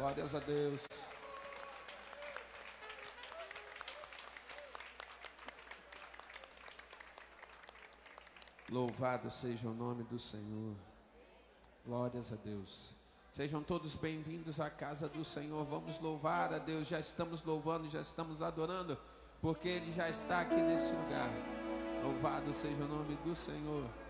Glórias a Deus. Louvado seja o nome do Senhor. Glórias a Deus. Sejam todos bem-vindos à casa do Senhor. Vamos louvar a Deus. Já estamos louvando, já estamos adorando, porque Ele já está aqui neste lugar. Louvado seja o nome do Senhor.